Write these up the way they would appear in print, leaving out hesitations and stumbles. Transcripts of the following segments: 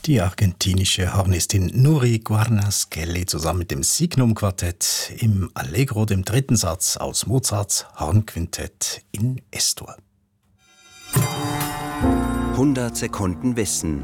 Die argentinische Hornistin Nuri Guarna-Scelli zusammen mit dem Signum-Quartett im Allegro, dem dritten Satz aus Mozarts Hornquintett in Es-Dur. 100 Sekunden Wissen.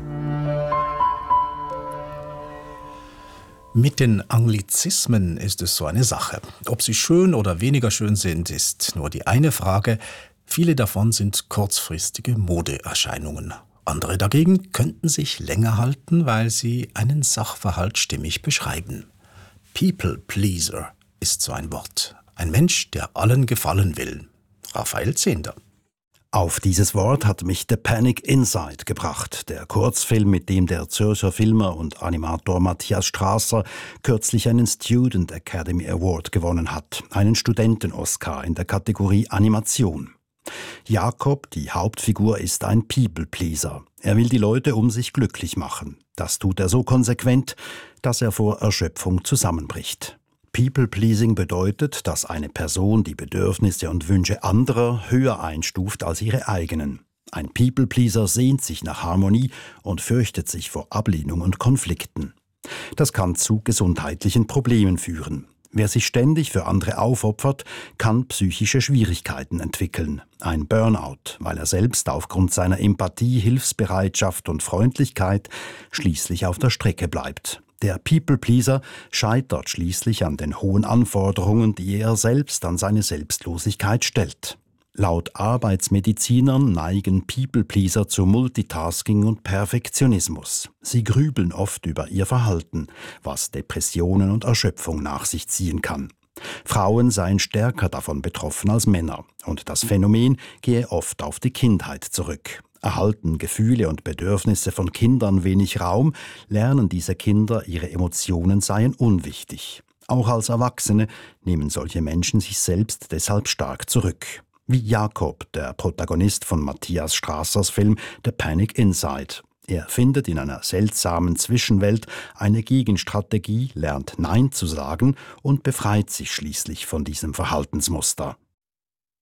Mit den Anglizismen ist es so eine Sache. Ob sie schön oder weniger schön sind, ist nur die eine Frage. Viele davon sind kurzfristige Modeerscheinungen. Andere dagegen könnten sich länger halten, weil sie einen Sachverhalt stimmig beschreiben. People Pleaser ist so ein Wort. Ein Mensch, der allen gefallen will. Raphael Zehnder. Auf dieses Wort hat mich The Panic Inside gebracht, der Kurzfilm, mit dem der Zürcher Filmer und Animator Matthias Strasser kürzlich einen Student Academy Award gewonnen hat, einen Studenten-Oscar in der Kategorie Animation. Jakob, die Hauptfigur, ist ein People-Pleaser. Er will die Leute um sich glücklich machen. Das tut er so konsequent, dass er vor Erschöpfung zusammenbricht. People-Pleasing bedeutet, dass eine Person die Bedürfnisse und Wünsche anderer höher einstuft als ihre eigenen. Ein People-Pleaser sehnt sich nach Harmonie und fürchtet sich vor Ablehnung und Konflikten. Das kann zu gesundheitlichen Problemen führen. Wer sich ständig für andere aufopfert, kann psychische Schwierigkeiten entwickeln. Ein Burnout, weil er selbst aufgrund seiner Empathie, Hilfsbereitschaft und Freundlichkeit schließlich auf der Strecke bleibt. Der People-Pleaser scheitert schließlich an den hohen Anforderungen, die er selbst an seine Selbstlosigkeit stellt. Laut Arbeitsmedizinern neigen People-Pleaser zu Multitasking und Perfektionismus. Sie grübeln oft über ihr Verhalten, was Depressionen und Erschöpfung nach sich ziehen kann. Frauen seien stärker davon betroffen als Männer und das Phänomen gehe oft auf die Kindheit zurück. Erhalten Gefühle und Bedürfnisse von Kindern wenig Raum, lernen diese Kinder, ihre Emotionen seien unwichtig. Auch als Erwachsene nehmen solche Menschen sich selbst deshalb stark zurück. Wie Jakob, der Protagonist von Matthias Strassers Film The Panic Inside. Er findet in einer seltsamen Zwischenwelt eine Gegenstrategie, lernt Nein zu sagen und befreit sich schließlich von diesem Verhaltensmuster.